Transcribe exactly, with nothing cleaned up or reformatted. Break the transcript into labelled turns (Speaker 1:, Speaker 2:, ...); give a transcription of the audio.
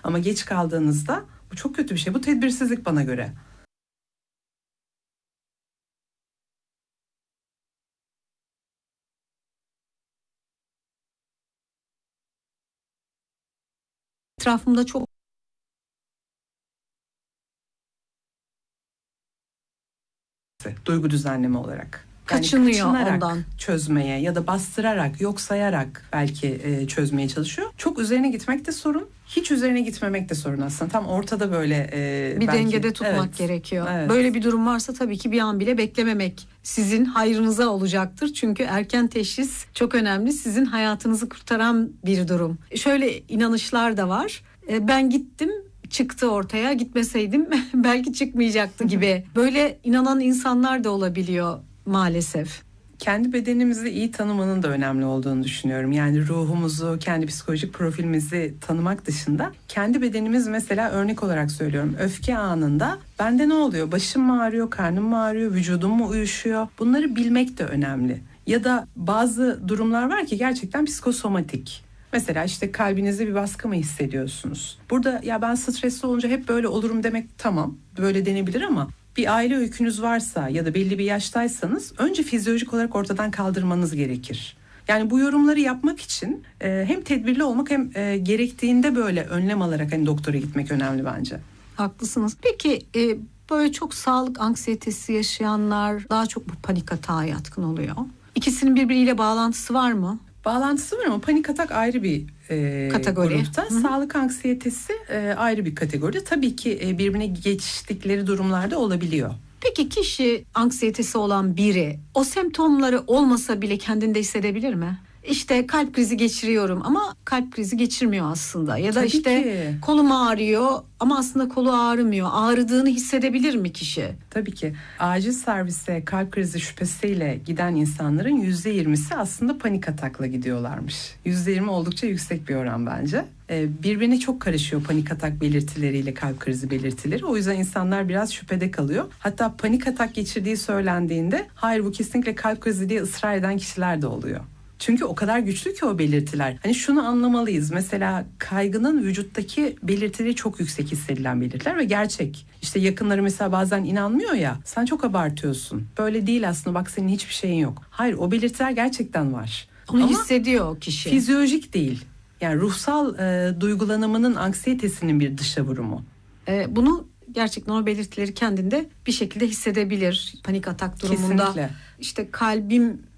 Speaker 1: Ama geç kaldığınızda bu çok kötü bir şey. Bu tedbirsizlik bana göre.
Speaker 2: Etrafımda çok
Speaker 1: duygu düzenleme olarak.
Speaker 2: kaçınıyor
Speaker 1: Yani kaçınarak
Speaker 2: ondan.
Speaker 1: çözmeye ya da bastırarak, yok sayarak belki e, çözmeye çalışıyor. Çok üzerine gitmek de sorun, hiç üzerine gitmemek de sorun aslında. Tam ortada böyle e,
Speaker 2: bir
Speaker 1: belki,
Speaker 2: dengede tutmak
Speaker 1: evet,
Speaker 2: gerekiyor.
Speaker 1: Evet.
Speaker 2: Böyle bir durum varsa tabii ki bir an bile beklememek sizin hayrınıza olacaktır. Çünkü erken teşhis çok önemli. Sizin hayatınızı kurtaran bir durum. Şöyle inanışlar da var. E, ben gittim, çıktı ortaya, gitmeseydim belki çıkmayacaktı gibi. Böyle inanan insanlar da olabiliyor maalesef.
Speaker 1: Kendi bedenimizi iyi tanımanın da önemli olduğunu düşünüyorum. Yani ruhumuzu, kendi psikolojik profilimizi tanımak dışında kendi bedenimiz, mesela örnek olarak söylüyorum, öfke anında bende ne oluyor? Başım mı ağrıyor, karnım mı ağrıyor, vücudum mu uyuşuyor? Bunları bilmek de önemli. Ya da bazı durumlar var ki gerçekten psikosomatik. Mesela işte kalbinizde bir baskı mı hissediyorsunuz? Burada ya ben stresli olunca hep böyle olurum demek, tamam, böyle denebilir ama bir aile öykünüz varsa ya da belli bir yaştaysanız önce fizyolojik olarak ortadan kaldırmanız gerekir. Yani bu yorumları yapmak için e, hem tedbirli olmak hem e, gerektiğinde böyle önlem alarak hani doktora gitmek önemli bence.
Speaker 2: Haklısınız. Peki e, böyle çok sağlık anksiyetesi yaşayanlar daha çok bu panik atağa yatkın oluyor. İkisinin birbiriyle bağlantısı var mı?
Speaker 1: Bağlantısı var ama panik atak ayrı bir e,
Speaker 2: Kategori.
Speaker 1: grupta. Hı-hı. Sağlık anksiyetesi e, ayrı bir kategoride. Tabii ki e, birbirine geçtikleri durumlarda olabiliyor.
Speaker 2: Peki kişi anksiyetesi olan biri o semptomları olmasa bile kendinde hissedebilir mi? İşte kalp krizi geçiriyorum ama kalp krizi geçirmiyor aslında. Ya da
Speaker 1: Tabii
Speaker 2: işte
Speaker 1: ki.
Speaker 2: kolum ağrıyor ama aslında kolu ağrımıyor. Ağrıdığını hissedebilir mi kişi?
Speaker 1: Tabii ki. Acil servise kalp krizi şüphesiyle giden insanların yüzde yirmisi aslında panik atakla gidiyorlarmış. yüzde yirmi oldukça yüksek bir oran bence. Ee, birbirine çok karışıyor panik atak belirtileriyle kalp krizi belirtileri. O yüzden insanlar biraz şüphede kalıyor. Hatta panik atak geçirdiği söylendiğinde hayır bu kesinlikle kalp krizi diye ısrar eden kişiler de oluyor. Çünkü o kadar güçlü ki o belirtiler. Hani şunu anlamalıyız. Mesela kaygının vücuttaki belirtileri çok yüksek hissedilen belirtiler ve gerçek. İşte yakınları mesela bazen inanmıyor ya. Sen çok abartıyorsun. Böyle değil aslında, bak senin hiçbir şeyin yok. Hayır, o belirtiler gerçekten var.
Speaker 2: Onu
Speaker 1: Ama
Speaker 2: hissediyor o kişi.
Speaker 1: Fizyolojik değil. Yani ruhsal e, duygulanımının anksiyetesinin bir dışa vurumu.
Speaker 2: E, bunu gerçekten o belirtileri kendinde bir şekilde hissedebilir. Panik atak durumunda.
Speaker 1: Kesinlikle.
Speaker 2: İşte kalbim